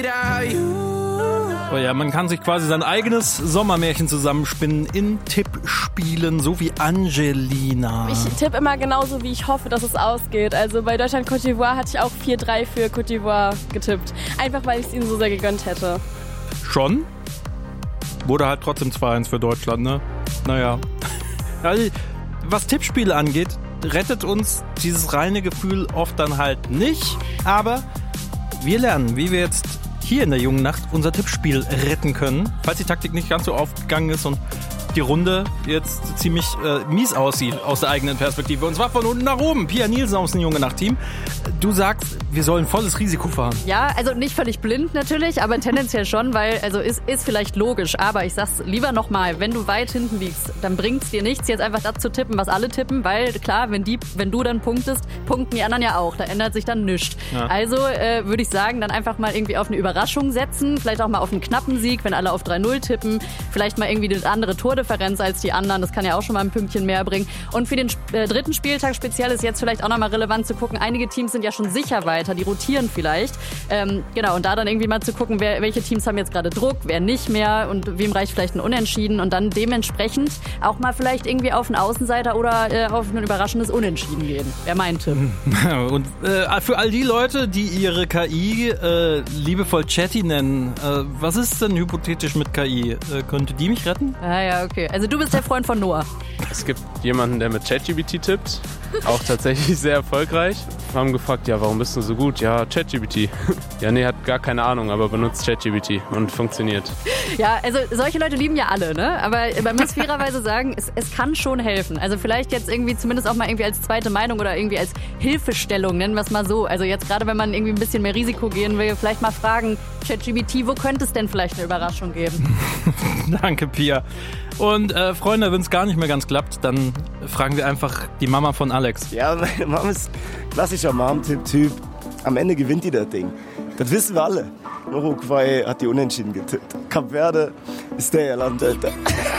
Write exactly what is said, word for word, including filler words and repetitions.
Oh ja, man kann sich quasi sein eigenes Sommermärchen zusammenspinnen in Tippspielen, so wie Angelina. Ich tippe immer genauso, wie ich hoffe, dass es ausgeht. Also bei Deutschland-Côte d'Ivoire hatte ich auch vier drei für Côte d'Ivoire getippt. Einfach, weil ich es ihnen so sehr gegönnt hätte. Schon? Wurde halt trotzdem zwei eins für Deutschland, ne? Naja. Also, was Tippspiele angeht, rettet uns dieses reine Gefühl oft dann halt nicht. Aber wir lernen, wie wir jetzt hier in der jungen Nacht unser Tippspiel retten können, falls die Taktik nicht ganz so aufgegangen ist und die Runde jetzt ziemlich äh, mies aussieht aus der eigenen Perspektive. Und zwar von unten nach oben. Pia Nielsen aus dem Junge Nacht-Team. Du sagst, wir sollen volles Risiko fahren. Ja, also nicht völlig blind natürlich, aber tendenziell schon, weil, also ist, ist vielleicht logisch, aber ich sag's lieber nochmal, wenn du weit hinten liegst, dann bringt's dir nichts, jetzt einfach das zu tippen, was alle tippen, weil klar, wenn die, wenn du dann punktest, punkten die anderen ja auch, da ändert sich dann nichts. Ja. Also äh, würde ich sagen, dann einfach mal irgendwie auf eine Überraschung setzen, vielleicht auch mal auf einen knappen Sieg, wenn alle auf drei null tippen, vielleicht mal irgendwie eine andere Tordifferenz als die anderen, das kann ja auch schon mal ein Pünktchen mehr bringen. Und für den äh, dritten Spieltag speziell ist jetzt vielleicht auch nochmal relevant zu gucken, einige Teams sind ja schon sicher weiter, die rotieren vielleicht. Ähm, genau, und da dann irgendwie mal zu gucken, wer, welche Teams haben jetzt gerade Druck, wer nicht mehr und wem reicht vielleicht ein Unentschieden und dann dementsprechend auch mal vielleicht irgendwie auf einen Außenseiter oder äh, auf ein überraschendes Unentschieden gehen. Wäre mein Tipp. Und äh, für all die Leute, die ihre K I äh, liebevoll Chatty nennen, äh, was ist denn hypothetisch mit K I? Äh, könnte die mich retten? Ah ja, okay. Also du bist der Freund von Noah. Es gibt jemanden, der mit ChatGPT tippt, auch tatsächlich sehr erfolgreich. Wir haben gefragt, ja, warum bist du so gut? Ja, ChatGPT. Ja, nee, hat gar keine Ahnung, aber benutzt ChatGPT und funktioniert. Ja, also solche Leute lieben ja alle, ne? Aber man muss fairerweise sagen, es, es kann schon helfen. Also vielleicht jetzt irgendwie zumindest auch mal irgendwie als zweite Meinung oder irgendwie als Hilfestellung, nennen wir es mal so. Also jetzt gerade, wenn man irgendwie ein bisschen mehr Risiko gehen will, vielleicht mal fragen, ChatGPT, wo könnte es denn vielleicht eine Überraschung geben? Danke, Pia. Und äh, Freunde, wenn es gar nicht mehr ganz klappt, dann fragen wir einfach die Mama von Alex. Ja, meine Mama ist klassischer Mom-Tipp-Typ. Am Ende gewinnt die das Ding. Das wissen wir alle. Uruguay hat die Unentschieden getippt. Kap Verde ist der Land, Alter.